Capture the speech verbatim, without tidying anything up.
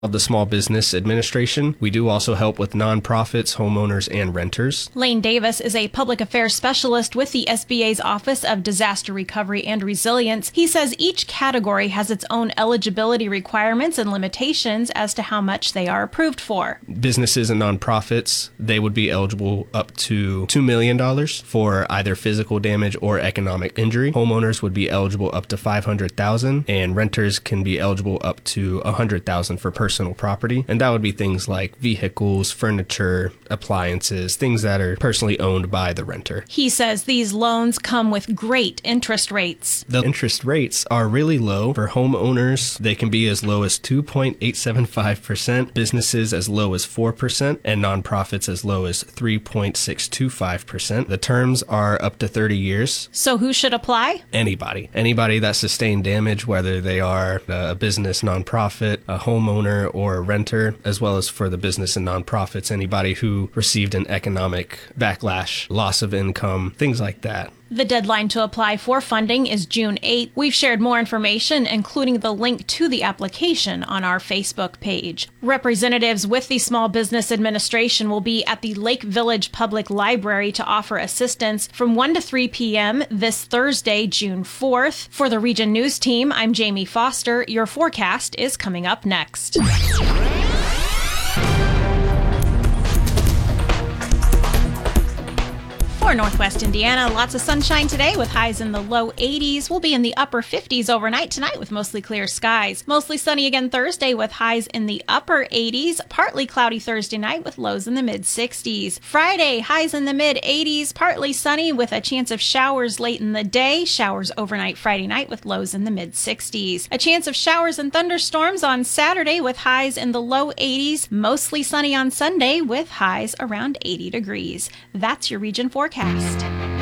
of the Small Business Administration. We do also help with nonprofits, homeowners, and renters. Lane Davis is a public affairs specialist with the S B A's Office of Disaster Recovery and Resilience. He says each category has its own eligibility requirements and limitations as to how much they are approved for. Businesses and nonprofits, they would be eligible up to two million dollars for either physical damage or economic injury. Homeowners would be eligible up to five hundred thousand dollars, and renters can be eligible up to one hundred thousand dollars for personal personal property, and that would be things like vehicles, furniture, appliances, things that are personally owned by the renter. He says these loans come with great interest rates. The interest rates are really low. For homeowners, they can be as low as two point eight seven five percent, businesses as low as four percent, and nonprofits as low as three point six two five percent. The terms are up to thirty years. So who should apply? Anybody. Anybody that sustained damage, whether they are a business, nonprofit, a homeowner, or a renter, as well as for the business and nonprofits, anybody who received an economic backlash, loss of income, things like that. The deadline to apply for funding is June eighth. We've shared more information, including the link to the application, on our Facebook page. Representatives with the Small Business Administration will be at the Lake Village Public Library to offer assistance from one to three p.m. this Thursday, June fourth. For the Region News Team, I'm Jamie Foster. Your forecast is coming up next. For Northwest Indiana, lots of sunshine today with highs in the low eighties. We'll be in the upper fifties overnight tonight with mostly clear skies. Mostly sunny again Thursday with highs in the upper eighties. Partly cloudy Thursday night with lows in the mid sixties. Friday, highs in the mid eighties. Partly sunny with a chance of showers late in the day. Showers overnight Friday night with lows in the mid sixties. A chance of showers and thunderstorms on Saturday with highs in the low eighties. Mostly sunny on Sunday with highs around eighty degrees. That's your region forecast.